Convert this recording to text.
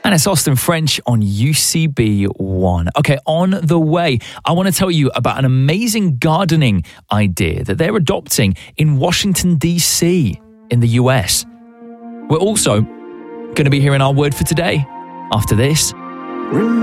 And it's Austin French on UCB One. Okay, on the way, I want to tell you about an amazing gardening idea that they're adopting in Washington, D.C. in the US. We're also going to be hearing our word for today after this.